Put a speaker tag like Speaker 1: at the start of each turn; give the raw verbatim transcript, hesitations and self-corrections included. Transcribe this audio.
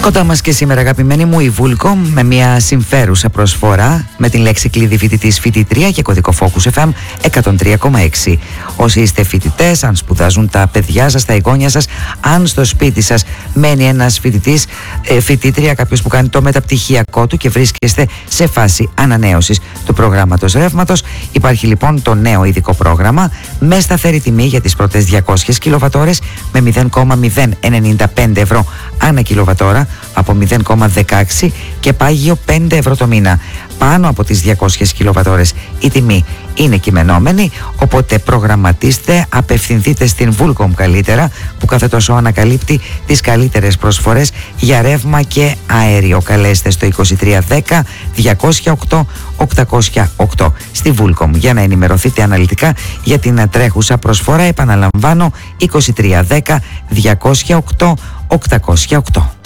Speaker 1: Κοντά μας και σήμερα, αγαπημένοι μου, η Vulcom με μια συμφέρουσα προσφορά με την λέξη κλειδί φοιτητής φοιτητρία και κωδικό Focus εφ εμ εκατόν τρία κόμμα έξι. Όσοι είστε φοιτητές, αν σπουδάζουν τα παιδιά σας, τα εγγόνια σας, αν στο σπίτι σας μένει ένας φοιτητής, ε, φοιτήτρια, κάποιος που κάνει το μεταπτυχιακό του και βρίσκεστε σε φάση ανανέωσης του προγράμματος ρεύματος, υπάρχει λοιπόν το νέο ειδικό πρόγραμμα με σταθερή τιμή για τις πρώτες διακόσιες κιλοβατόρες με μηδέν κόμμα μηδέν ενενήντα πέντε ευρώ ανά κιλοβατόρα από μηδέν κόμμα δεκαέξι και πάγιο πέντε ευρώ το μήνα. Πάνω από τις διακόσιες κιλοβατόρες η τιμή είναι κειμενόμενη, οπότε προγραμματίστε, απευθυνθείτε στην Vulcom καλύτερα, που κάθε τόσο ανακαλύπτει τις καλύτερες προσφορές για ρεύμα και αέριο. Καλέστε στο είκοσι τρία δέκα διακόσια οκτώ οκτακόσια οκτώ στη Vulcom για να ενημερωθείτε αναλυτικά για την τρέχουσα προσφορά. Επαναλαμβάνω, είκοσι τρία δέκα διακόσια οκτώ οκτακόσια οκτώ.